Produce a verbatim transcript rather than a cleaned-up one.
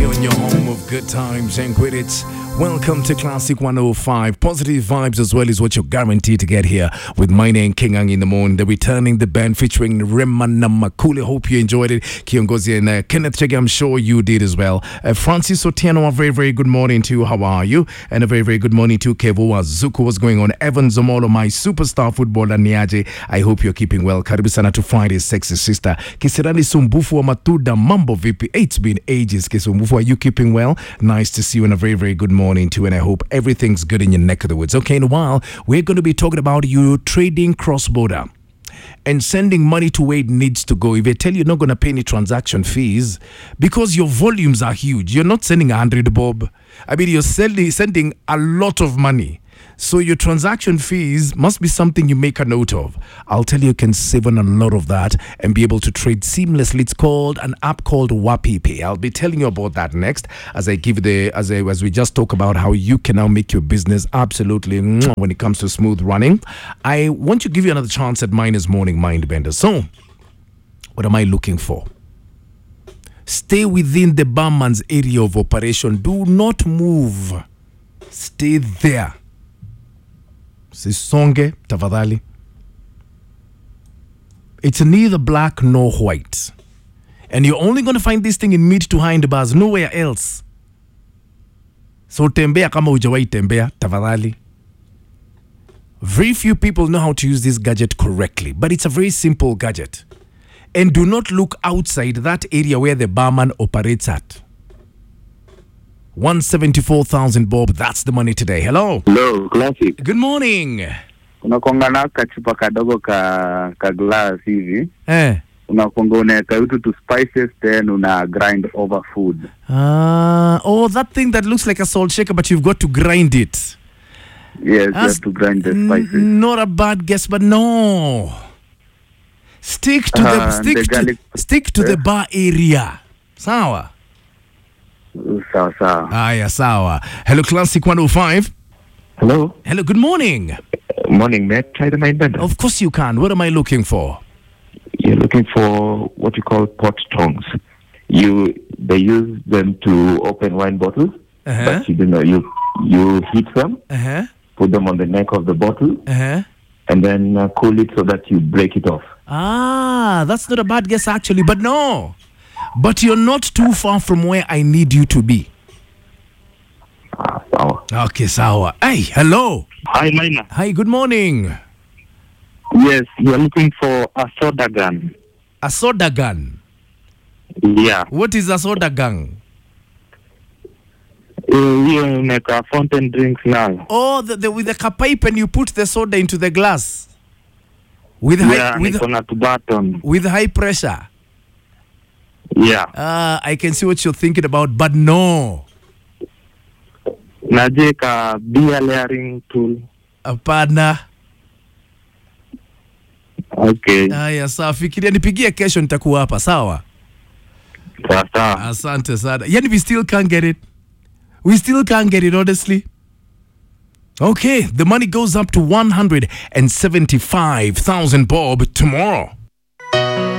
on your home of good times and credits. Welcome to Classic one oh five. Positive vibes as well is what you're guaranteed to get here with my name, King Ang in the morning. The returning the band featuring Remana Makule. Hope you enjoyed it. Kiongozi and uh, Kenneth Chege, I'm sure you did as well. Uh, Francis Otieno, a very, very good morning to you. How are you? And a very, very good morning to Kevo Azuku. What's going on? Evan Zomolo, my superstar footballer Niaje. I hope you're keeping well. Karibu sana to Friday's sexy sister. Kisirani Sumbufu wa Matuda Mambo V P. It's been ages. Kisumbufu, are you keeping well? Nice to see you and a very, very good morning too, and I hope everything's good in your neck of the woods. Okay, in a while, we're going to be talking about you trading cross-border and sending money to where it needs to go. If they tell you you're not going to pay any transaction fees because your volumes are huge, you're not sending a hundred bob. I mean, you're sending, sending a lot of money. So your transaction fees must be something you make a note of. I'll tell you, you can save on a lot of that and be able to trade seamlessly. It's called an app called Wapipi. I'll be telling you about that next as I give the as I, as we just talk about how you can now make your business absolutely when it comes to smooth running. I want to give you another chance at Miners Morning Mindbender. So, what am I looking for? Stay within the barman's area of operation. Do not move. Stay there. Sisonge tafadhali. It's neither black nor white. And you're only going to find this thing in mid to high end bars, nowhere else. So tembea kama hujawai tembea, tafadhali. Very few people know how to use this gadget correctly, but it's a very simple gadget. And do not look outside that area where the barman operates at. one hundred seventy-four thousand bob, that's the money today. Hello. Hello, Classic. Good morning. Unakonga na kachupa kadogo ka, ka glass hivi. Eh. Unakonga unaweka vitu to spices, then una grind over food. Ah, uh, oh, that thing that looks like a salt shaker, but you've got to grind it. Yes, you have to grind the spices. N- not a bad guess, but no. Stick to uh, the stick the garlic, to, stick to yeah. the bar area. Sawa. Sawa sawa. Aya, sawa. Hello, Classic one oh five. Hello. Hello, good morning. Uh, morning, may I try the Mindbender? Of course you can. What am I looking for? You're looking for what you call pot tongs. You they use them to open wine bottles, uh-huh. but you don't know you you heat them, uh-huh. put them on the neck of the bottle, uh-huh. and then uh, cool it so that you break it off. Ah, that's not a bad guess actually, but no. But you're not too far from where I need you to be. Ah, sawa. Okay, sawa. Hey, hello. Hi, Mina. Hi, good morning. Yes, you're looking for a soda gun. A soda gun? Yeah. What is a soda gun? Uh, you make a fountain drinks now. Oh, the, the, with the pipe and you put the soda into the glass? With yeah, high, with, button. with high pressure? Yeah. Uh, I can see what you're thinking about, but no. Najeka beer layering tool. Apana. Okay. Aya, sawa. Fikiria nipigie kesho nitakuwa hapa, sawa? Sawa. Asante sana. Yani we still can't get it. We still can't get it, honestly. Okay, the money goes up to one hundred seventy-five thousand bob tomorrow.